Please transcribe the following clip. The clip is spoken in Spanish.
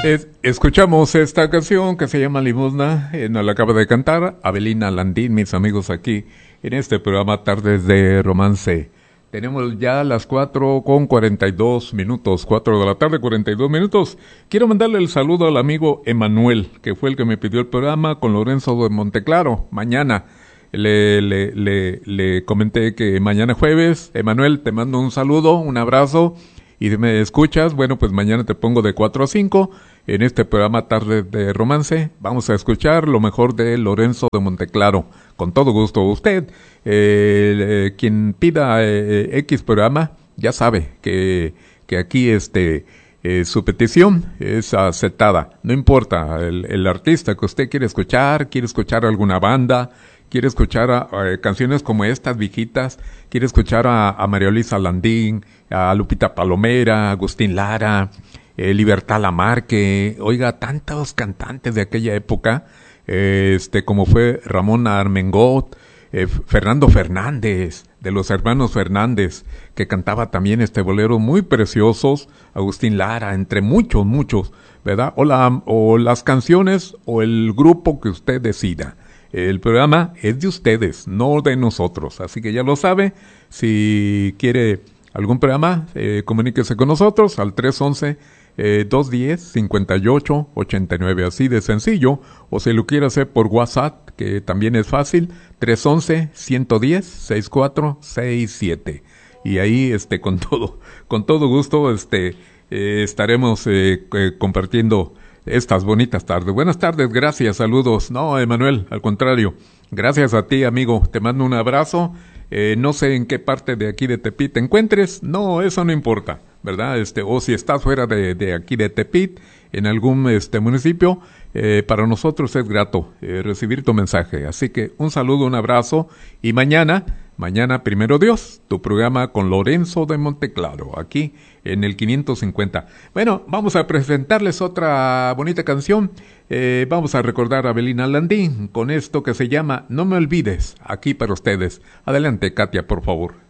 Escuchamos esta canción que se llama Limosna, nos la acaba de cantar Avelina Landín, mis amigos, aquí en este programa Tardes de Romance. Tenemos ya las 4:42, 4 de la tarde, 42 minutos. Quiero mandarle el saludo al amigo Emanuel, que fue el que me pidió el programa con Lorenzo de Monteclaro, mañana. Le comenté que mañana jueves. Emanuel, te mando un saludo, un abrazo. Y si me escuchas, bueno, pues mañana te pongo de 4 a 5 en este programa Tarde de Romance. Vamos a escuchar lo mejor de Lorenzo de Monteclaro. Con todo gusto. Usted, quien pida X programa, ya sabe que aquí su petición es aceptada. No importa el artista que usted quiere escuchar alguna banda, quiere escuchar canciones como estas viejitas, quiere escuchar a María Luisa Landín, a Lupita Palomera, a Agustín Lara, Libertad Lamarque, oiga, tantos cantantes de aquella época, como fue Ramón Armengot, Fernando Fernández, de los hermanos Fernández, que cantaba también boleros muy preciosos, Agustín Lara, entre muchos, ¿verdad? O las canciones o el grupo que usted decida. El programa es de ustedes, no de nosotros. Así que ya lo sabe. Si quiere algún programa, comuníquese con nosotros al 311-210-5889. Así de sencillo. O si lo quiere hacer por WhatsApp, que también es fácil, 311-110-6467. Y ahí, con todo gusto, estaremos compartiendo estas bonitas tardes. Buenas tardes, gracias, saludos. No, Emanuel, al contrario. Gracias a ti, amigo. Te mando un abrazo. No sé en qué parte de aquí de Tepit te encuentres. No, eso no importa, ¿verdad? O si estás fuera de aquí de Tepit, en algún municipio, para nosotros es grato recibir tu mensaje. Así que un saludo, un abrazo. Y mañana, primero Dios, tu programa con Lorenzo de Monteclaro, aquí en el 550. Bueno, vamos a presentarles otra bonita canción. Vamos a recordar a Avelina Landín con esto que se llama No me olvides, aquí para ustedes. Adelante, Katia, por favor.